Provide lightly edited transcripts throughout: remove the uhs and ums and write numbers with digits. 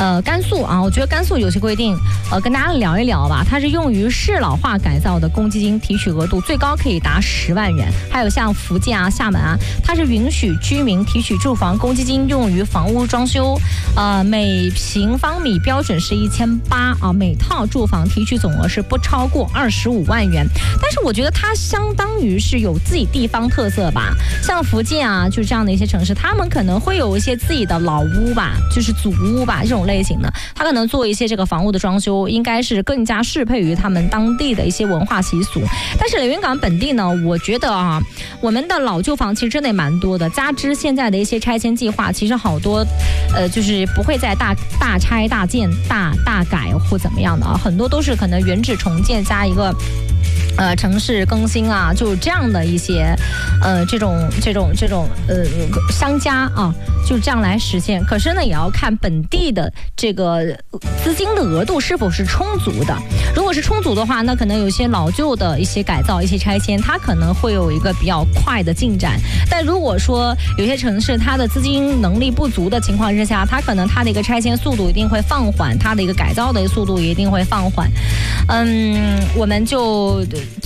甘肃啊，我觉得甘肃有些规定，跟大家聊一聊吧。它是用于适老化改造的公积金提取额度最高可以达10万元。还有像福建啊、厦门啊，它是允许居民提取住房公积金用于房屋装修，每平方米标准是1800啊，每套住房提取总额是不超过25万元。但是我觉得它相当于是有自己地方特色吧，像福建啊，就这样的一些城市，他们可能会有一些自己的老屋吧，就是祖屋吧这种类型的，他可能做一些这个房屋的装修，应该是更加适配于他们当地的一些文化习俗。但是连云港本地呢，我觉得啊，我们的老旧房其实真的也蛮多的，加之现在的一些拆迁计划，其实好多就是不会再大拆大建大改或怎么样的啊，很多都是可能原址重建加一个城市更新啊，就这样的一些这种相加啊，就这样来实现。可是呢，也要看本地的这个资金的额度是否是充足的。如果是充足的话，那可能有些老旧的一些改造、一些拆迁，它可能会有一个比较快的进展。但如果说有些城市它的资金能力不足的情况之下，它可能它的一个拆迁速度一定会放缓，它的一个改造的速度也一定会放缓。我们就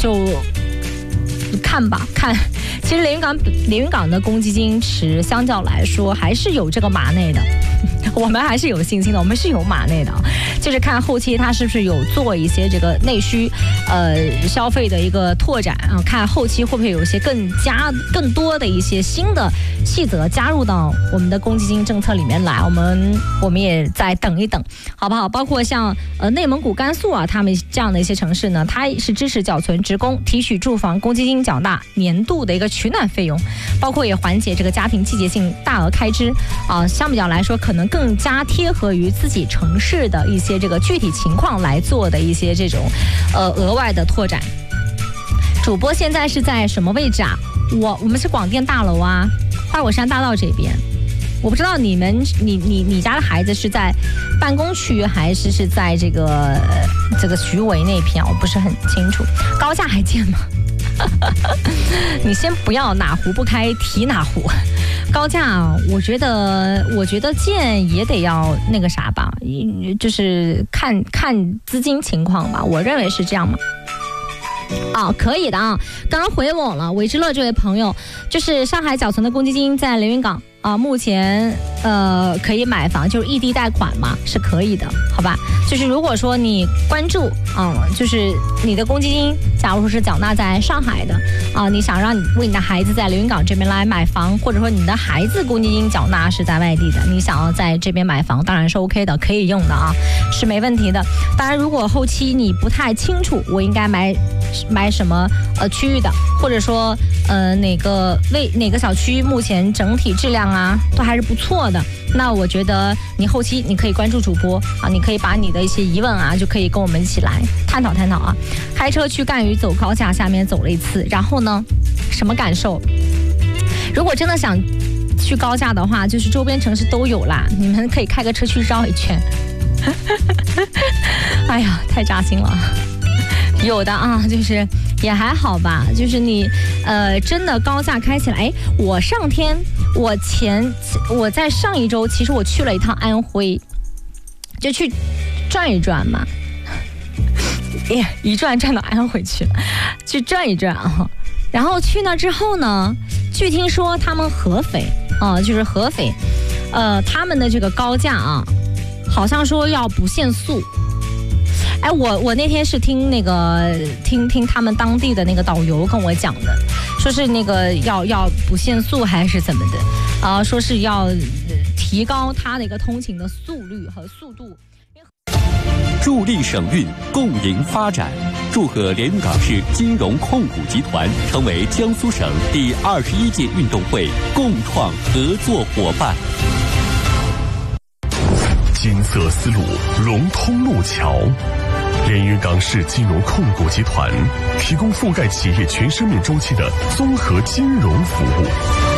看吧，看，其实连云港的公积金池相较来说还是有这个码内的，我们还是有信心的，我们是有码内的，就是看后期它是不是有做一些这个内需消费的一个拓展啊，看后期会不会有一些更多的一些新的细则加入到我们的公积金政策里面来，我们也再等一等，好不好？包括像内蒙古、甘肃啊，他们这样的一些城市呢，它是支持缴存职工提取住房公积金缴纳年度的一个取暖费用，包括也缓解这个家庭季节性大额开支啊，相比较来说可能更加贴合于自己城市的一些这个具体情况来做的一些这种额外的拓展。主播现在是在什么位置啊？我们是广电大楼啊，花果山大道这边。我不知道你家的孩子是在办公区还是在这个徐围那片，我不是很清楚。高架还建吗？你先不要哪壶不开提哪壶。高架我觉得建也得要那个啥吧，就是看资金情况吧，我认为是这样嘛。可以的啊，刚刚回我了，韦之乐这位朋友，就是上海缴存的公积金在连云港啊，目前可以买房，就是异地贷款嘛，是可以的，好吧？就是如果说你关注就是你的公积金，假如说是缴纳在上海的你想让你为你的孩子在连云港这边来买房，或者说你的孩子公积金缴纳是在外地的，你想要在这边买房，当然是 OK 的，可以用的啊，是没问题的。当然，如果后期你不太清楚我应该买什么区域的，或者说哪个小区目前整体质量都还是不错的，那我觉得你后期你可以关注主播你可以把你的一些疑问就可以跟我们一起来探讨啊。开车去赣榆走高架下面走了一次，然后呢，什么感受？如果真的想去高架的话，就是周边城市都有啦，你们可以开个车去绕一圈。哎呀，太扎心了。有的就是也还好吧，就是你真的高架开起来。我在上一周其实我去了一趟安徽，就去转一转嘛，一转到安徽去了，去转一转然后去那之后呢，据听说他们合肥就是合肥他们的这个高架好像说要不限速。我那天是听他们当地的那个导游跟我讲的，说是那个要不限速还是怎么的说是要提高它的一个通勤的速率和速度。 助力省运，共赢发展。祝贺连云港市金融控股集团成为江苏省第21届运动会共创合作伙伴。 金色丝路，融通路桥。连云港市金融控股集团提供覆盖企业全生命周期的综合金融服务。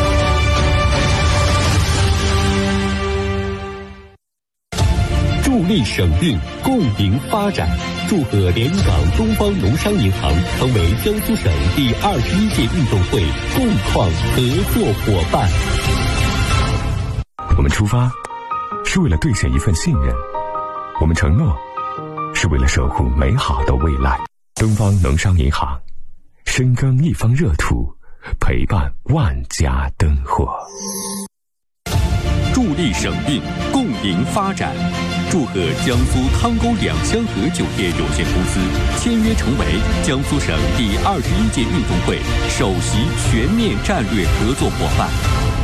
助力省运，共赢发展。祝贺连云港东方农商银行成为江苏省第21届运动会共创合作伙伴。 我们出发， 是为了兑现一份信任，我们承诺是为了守护美好的未来。东方农商银行，深耕一方热土，陪伴万家灯火。 助力省运，共赢发展。祝贺江苏汤沟两香河酒店有限公司签约成为江苏省第21届运动会首席全面战略合作伙伴。